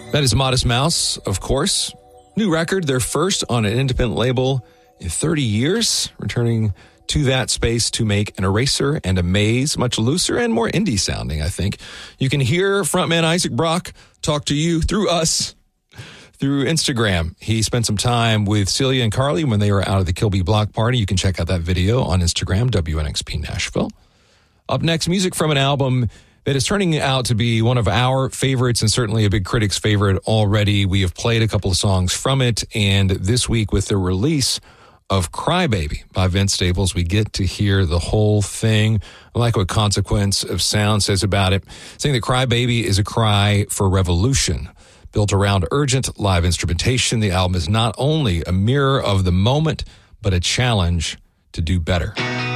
That is Modest Mouse, of course. New record, their first on an independent label in 30 years, returning to that space to make an Eraser and a Maze, much looser and more indie sounding, I think. You can hear frontman Isaac Brock talk to you through us, through Instagram. He spent some time with Celia and Carly when they were out at the Kilby Block Party. You can check out that video on Instagram, WNXP Nashville. Up next, music from an album that is turning out to be one of our favorites and certainly a big critic's favorite already. We have played a couple of songs from it, and this week with the release of Crybaby by Vince Staples, we get to hear the whole thing. I like what Consequence of Sound says about it, saying that Crybaby is a cry for revolution. Built around urgent live instrumentation, the album is not only a mirror of the moment, but a challenge to do better.